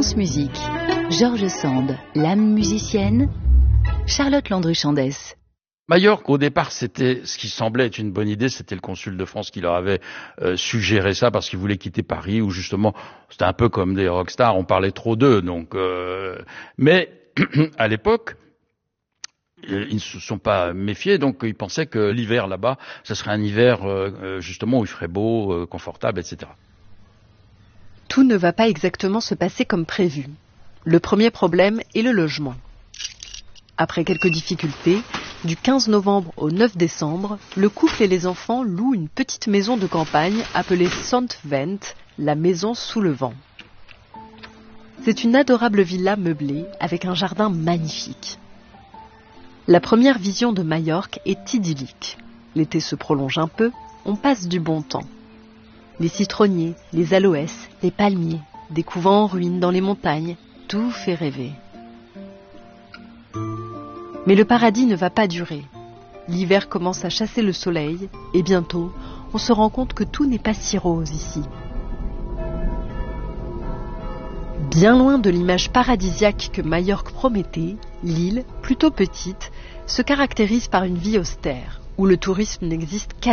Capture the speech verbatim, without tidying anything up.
France Musique. Georges Sand, l'âme musicienne. Charlotte Landru-Chandès. Majorque, au départ, c'était ce qui semblait être une bonne idée. C'était le consul de France qui leur avait euh, suggéré ça parce qu'il voulait quitter Paris, où justement, c'était un peu comme des rockstars, on parlait trop d'eux. Donc, euh, mais à l'époque, ils ne se sont pas méfiés, donc ils pensaient que l'hiver là-bas, ce serait un hiver euh, justement où il ferait beau, euh, confortable, et cetera. Tout ne va pas exactement se passer comme prévu. Le premier problème est le logement. Après quelques difficultés, du quinze novembre au neuf décembre, le couple et les enfants louent une petite maison de campagne appelée Sontvent, la maison sous le vent. C'est une adorable villa meublée avec un jardin magnifique. La première vision de Majorque est idyllique. L'été se prolonge un peu, on passe du bon temps. Les citronniers, les aloès, les palmiers, des couvents en ruine dans les montagnes, tout fait rêver. Mais le paradis ne va pas durer. L'hiver commence à chasser le soleil et bientôt, on se rend compte que tout n'est pas si rose ici. Bien loin de l'image paradisiaque que Majorque promettait, l'île, plutôt petite, se caractérise par une vie austère, où le tourisme n'existe qu'à